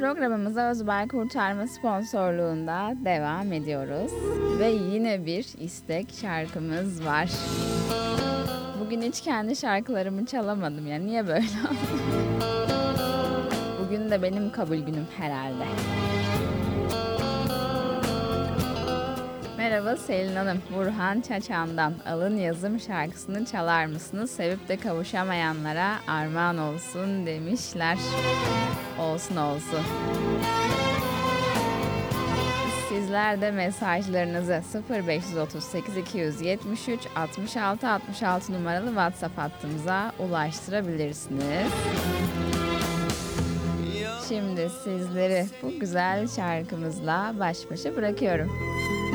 Programımıza Özbay Kurtarma sponsorluğunda devam ediyoruz. Ve yine bir istek şarkımız var. Bugün hiç kendi şarkılarımı çalamadım ya. Niye böyle oldu? Bugün de benim kabul günüm herhalde. Merhaba Selin Hanım, Burhan Çaçan'dan Alın Yazım şarkısını çalar mısınız? Sevip de kavuşamayanlara armağan olsun demişler. Olsun olsun. Sizler de mesajlarınızı 0538 273 66 66 numaralı WhatsApp hattımıza ulaştırabilirsiniz. Şimdi sizleri bu güzel şarkımızla baş başa bırakıyorum.